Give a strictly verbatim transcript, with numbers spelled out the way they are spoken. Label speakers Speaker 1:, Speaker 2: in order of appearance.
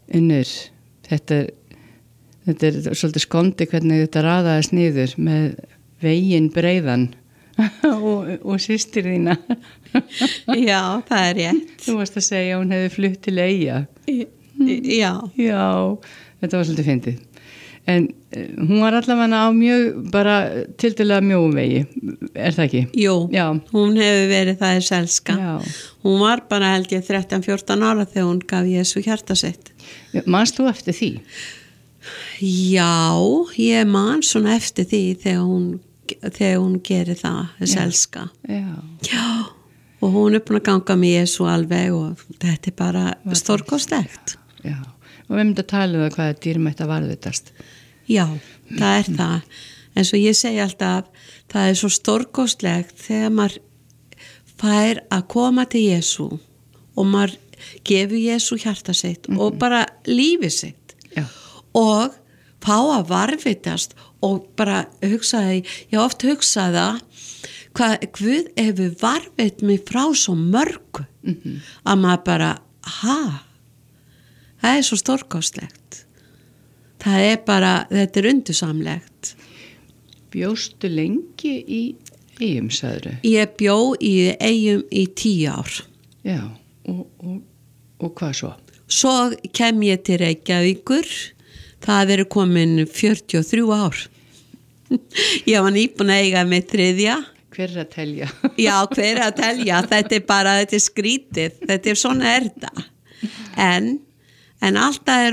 Speaker 1: Unnur, þetta er þetta er svolítið skondi hvernig þetta raðaðist niður með veginn breiðan og, og systir þína.
Speaker 2: Já, það er rétt.
Speaker 1: Þú varst að segja að hún hefði flutt til Eyja.
Speaker 2: Já.
Speaker 1: Já, þetta var svolítið fyndið. En hún var allavega á mjög bara tiltölulega mjóum vegi, er það ekki?
Speaker 2: Jú,
Speaker 1: Já.
Speaker 2: Hún hefur verið það er selska.
Speaker 1: Já.
Speaker 2: Hún var bara held ég þrettán fjórtán ára þegar hún gaf Jesú hjarta sitt.
Speaker 1: Manst þú eftir því?
Speaker 2: Já, ég man svona eftir því þegar hún, þegar hún gerir það, er selska.
Speaker 1: Já.
Speaker 2: Já, og hún er búin að ganga með Jesú alveg og þetta er bara stórkostlegt.
Speaker 1: Já, og við myndum að tala um það hvað er dýrmætt að varðvitast.
Speaker 2: Já, það er það. En svo ég segi alltaf, það er svo stórkostlegt þegar maður fær að koma til Jesú og maður gefur Jesú hjarta sitt mm-hmm. og bara lífið sitt.
Speaker 1: Já.
Speaker 2: Og fá að varðvitast og bara hugsaði, ég oft hugsaði hvað Guð hefur varðvitt mig frá svo mörgu mm-hmm. að maður bara, ha, það er svo stórkostlegt. Það er bara, þetta er undursamlegt.
Speaker 1: Bjóstu lengi í Eyjum, sagðirðu?
Speaker 2: Ég bjó í Eyjum í tíu ár.
Speaker 1: Já, og, og, og hvað svo?
Speaker 2: Svo kem ég til Reykjavíkur, það eru komin fjörutíu og þrjú ár. Ég var nýbúin að eiga með þriðja.
Speaker 1: Hver er að telja?
Speaker 2: Já, hver er að telja? Þetta er bara, þetta er skrítið, þetta er svona er þetta. En, en alltaf er